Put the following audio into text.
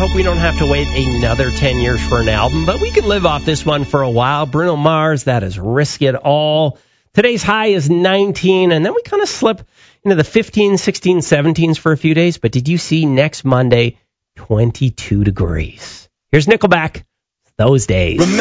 hope we don't have to wait another 10 years for an album, but we can live off this one for a while. Bruno Mars, that is Risk It All. Today's high is 19, and then we kind of slip into the 15, 16, 17s for a few days. But did you see next Monday, 22 degrees? Here's Nickelback, Those Days.